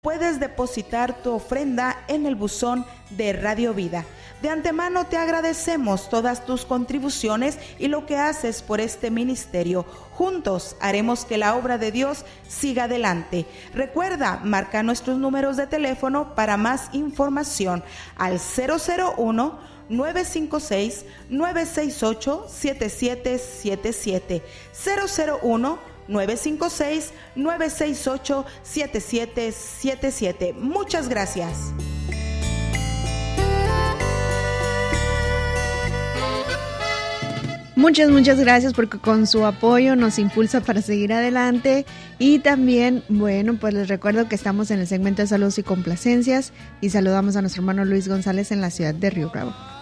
Puedes depositar tu ofrenda en el buzón de Radio Vida. De antemano te agradecemos todas tus contribuciones y lo que haces por este ministerio. Juntos haremos que la obra de Dios siga adelante. Recuerda, marca nuestros números de teléfono para más información al 001-956-968-7777. 001-956-968-7777. Muchas gracias. Muchas gracias porque con su apoyo nos impulsa para seguir adelante. Y también, bueno, pues les recuerdo que estamos en el segmento de saludos y complacencias y saludamos a nuestro hermano Luis González en la ciudad de Río Bravo.